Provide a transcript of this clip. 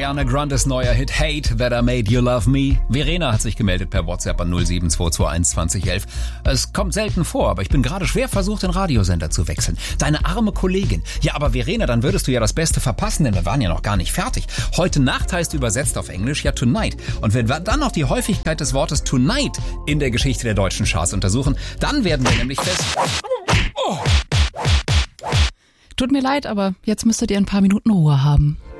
Ariana Grandes neuer Hit Hate That I Made You Love Me. Verena hat sich gemeldet per WhatsApp an 07221 2011. Es kommt selten vor, aber ich bin gerade schwer versucht, den Radiosender zu wechseln. Deine arme Kollegin. Ja, aber Verena, dann würdest du ja das Beste verpassen, denn wir waren ja noch gar nicht fertig. Heute Nacht heißt übersetzt auf Englisch ja Tonight. Und wenn wir dann noch die Häufigkeit des Wortes Tonight in der Geschichte der deutschen Charts untersuchen, dann werden wir nämlich fest... Oh. Tut mir leid, aber jetzt müsstet ihr ein paar Minuten Ruhe haben.